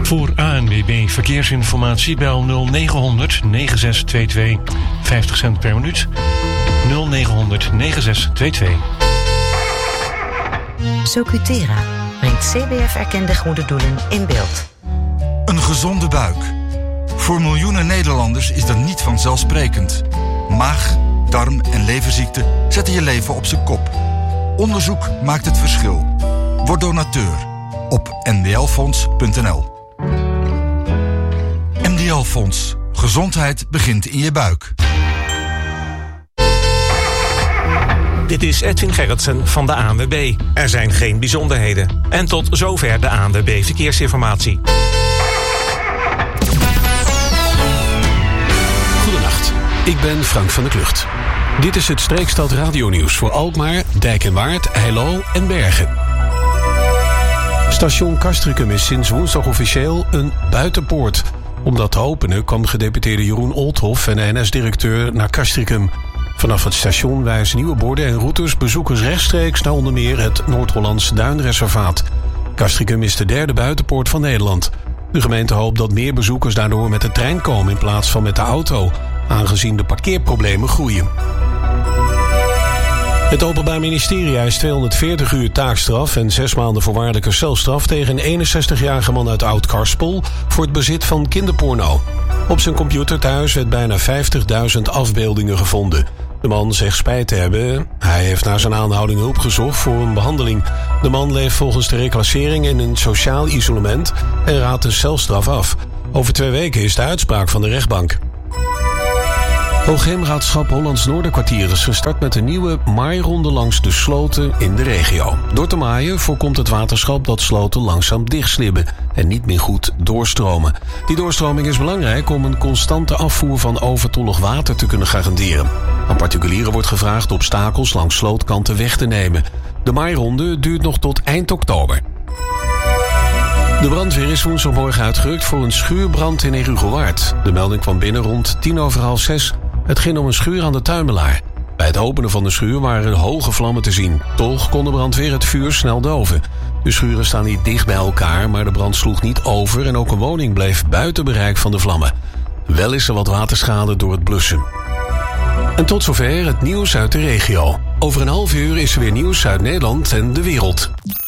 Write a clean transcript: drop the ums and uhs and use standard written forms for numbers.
Voor ANWB Verkeersinformatie bel 0900 9622. 50 cent per minuut. 0900 9622. Socutera brengt CBF-erkende goede doelen in beeld. Een gezonde buik. Voor miljoenen Nederlanders is dat niet vanzelfsprekend. Maag, darm en leverziekten zetten je leven op zijn kop. Onderzoek maakt het verschil. Word donateur op ndlfonds.nl. NDL Fonds. Gezondheid begint in je buik. Dit is Edwin Gerritsen van de ANWB. Er zijn geen bijzonderheden. En tot zover de ANWB Verkeersinformatie. Goedenacht, ik ben Frank van der Klucht. Dit is het Streekstad Radionieuws voor Alkmaar, Dijk en Waard, Heilo en Bergen. Station Castricum is sinds woensdag officieel een buitenpoort. Om dat te openen kwam gedeputeerde Jeroen Olthoff en de NS-directeur naar Castricum. Vanaf het station wijzen nieuwe borden en routes bezoekers rechtstreeks naar onder meer het Noord-Hollandse Duinreservaat. Castricum is de derde buitenpoort van Nederland. De gemeente hoopt dat meer bezoekers daardoor met de trein komen in plaats van met de auto, aangezien de parkeerproblemen groeien. Het Openbaar Ministerie eist 240 uur taakstraf en 6 maanden voorwaardelijke celstraf tegen een 61-jarige man uit Oud-Karspel voor het bezit van kinderporno. Op zijn computer thuis werd bijna 50.000 afbeeldingen gevonden. De man zegt spijt te hebben. Hij heeft na zijn aanhouding hulp gezocht voor een behandeling. De man leeft volgens de reclassering in een sociaal isolement en raadt een celstraf af. Over 2 weken is de uitspraak van de rechtbank. Hoogheemraadschap Hollands Noorderkwartier is gestart met een nieuwe maaironde langs de sloten in de regio. Door te maaien voorkomt het waterschap dat sloten langzaam dichtslibben en niet meer goed doorstromen. Die doorstroming is belangrijk om een constante afvoer van overtollig water te kunnen garanderen. Aan particulieren wordt gevraagd obstakels langs slootkanten weg te nemen. De maaironde duurt nog tot eind oktober. De brandweer is woensdagmorgen uitgerukt voor een schuurbrand in Herugewaard. De melding kwam binnen rond 6:10. Het ging om een schuur aan de Tuimelaar. Bij het openen van de schuur waren hoge vlammen te zien. Toch kon de brandweer het vuur snel doven. De schuren staan niet dicht bij elkaar, maar de brand sloeg niet over en ook een woning bleef buiten bereik van de vlammen. Wel is er wat waterschade door het blussen. En tot zover het nieuws uit de regio. Over een half uur is er weer nieuws uit Nederland en de wereld.